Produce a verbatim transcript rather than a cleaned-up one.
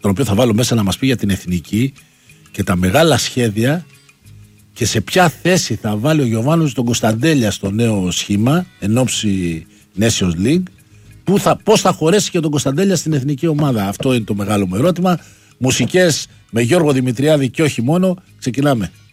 τον οποίο θα βάλω μέσα να μας πει για την εθνική και τα μεγάλα σχέδια και σε ποια θέση θα βάλει ο Γιωβάνοβιτς τον Κωνσταντέλια στο νέο σχήμα εν ώψη Nations League, που θα, πώς θα χωρέσει και τον Κωνσταντέλια στην εθνική ομάδα. Αυτό είναι το μεγάλο μου ερώτημα. Μουσικές με Γιώργο Δημητριάδη και όχι μόνο. Ξεκινάμε.